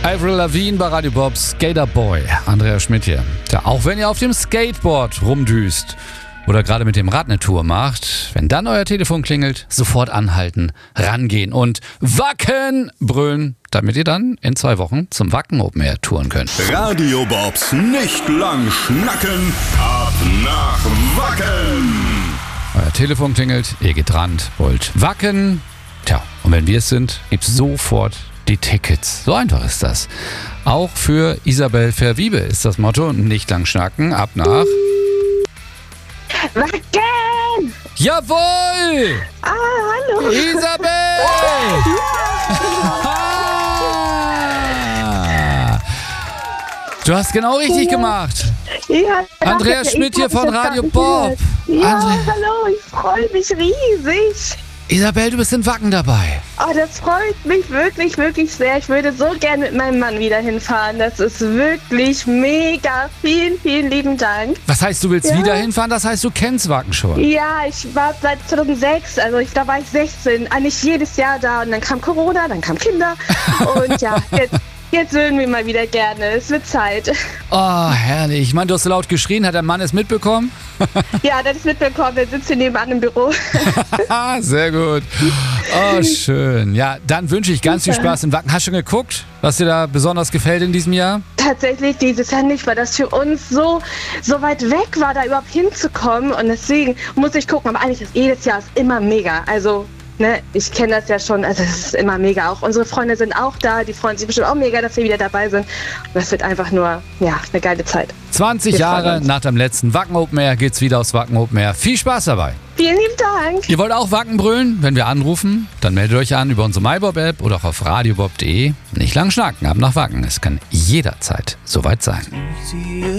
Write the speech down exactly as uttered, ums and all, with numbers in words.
Avril Lavigne bei Radio Bob, Skater Boy, Andreas Schmidt hier. Tja, auch wenn ihr auf dem Skateboard rumdüst oder gerade mit dem Rad eine Tour macht, wenn dann euer Telefon klingelt, sofort anhalten, rangehen und Wacken brüllen, damit ihr dann in zwei Wochen zum Wacken Open Air touren könnt. Radio Bobs nicht lang schnacken, ab nach Wacken. Euer Telefon klingelt, ihr geht ran, wollt Wacken. Tja, und wenn wir es sind, gibt's sofort die Tickets. So einfach ist das. Auch für Isabel Verwiebe ist das Motto, nicht lang schnacken, ab nach Wacken! Jawohl! Ah, hallo! Isabel! Ah! Du hast genau richtig gemacht. Ja, Andreas danke. Schmidt hier Ich von hab das Radio gar nicht Bob. gehört. Ja, Andre- hallo, ich freue mich riesig. Isabel, du bist in Wacken dabei. Oh, das freut mich wirklich, wirklich sehr. Ich würde so gerne mit meinem Mann wieder hinfahren. Das ist wirklich mega. Vielen, vielen lieben Dank. Was heißt, du willst Ja. wieder hinfahren? Das heißt, du kennst Wacken schon. Ja, ich war seit zweitausendsechs, also ich, da war ich sechzehn, eigentlich jedes Jahr da. Und dann kam Corona, dann kamen Kinder. Und ja, jetzt, jetzt würden wir mal wieder gerne. Es wird Zeit. Oh, herrlich. Ich meine, du hast so laut geschrien. Hat der Mann es mitbekommen? Ja, das ist mitbekommen. Wir sitzen hier nebenan im Büro. Sehr gut. Oh, schön. Ja, dann wünsche ich ganz viel Spaß in Wacken. Hast du schon geguckt, was dir da besonders gefällt in diesem Jahr? Tatsächlich dieses Jahr nicht, weil das für uns so, so weit weg war, da überhaupt hinzukommen. Und deswegen muss ich gucken. Aber eigentlich ist jedes Jahr ist immer mega. Also, ne, ich kenne das ja schon. Also, es ist immer mega. Auch unsere Freunde sind auch da. Die freuen sich bestimmt auch mega, dass wir wieder dabei sind. Und das wird einfach nur, ja, eine geile Zeit. zwanzig Wir freuen Jahre uns. nach dem letzten Wacken Open Air geht's wieder aufs Wacken Open Air. Viel Spaß dabei. Vielen lieben Dank. Ihr wollt auch Wacken brüllen? Wenn wir anrufen, dann meldet euch an über unsere MyBob-App oder auch auf radiobob punkt de. Nicht lang schnacken, ab nach Wacken. Es kann jederzeit soweit sein.